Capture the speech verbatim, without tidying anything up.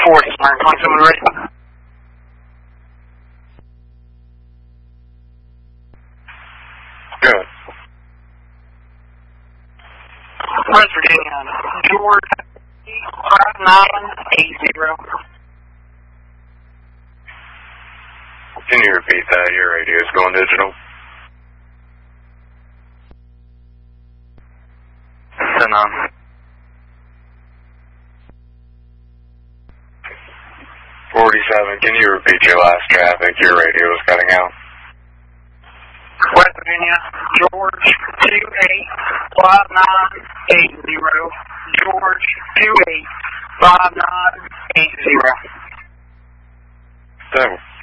forty, nine twenty-seven ready. Good. West Virginia, George, five nine eight zero. Can you repeat that? Your radio is going digital. Send on. forty-seven, can you repeat your last traffic? Your radio is cutting out. West Virginia, George, two eight five nine eight zero. George, two eight five nine eight zero. Seven.